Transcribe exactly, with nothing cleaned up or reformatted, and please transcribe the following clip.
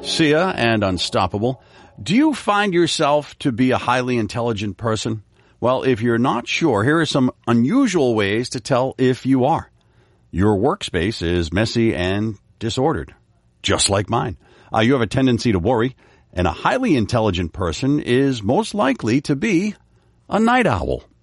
Sia and Unstoppable. Do you find yourself to be a highly intelligent person? Well, if you're not sure, here are some unusual ways to tell if you are. Your workspace is messy and disordered, just like mine. Uh, you have a tendency to worry, and a highly intelligent person is most likely to be a night owl.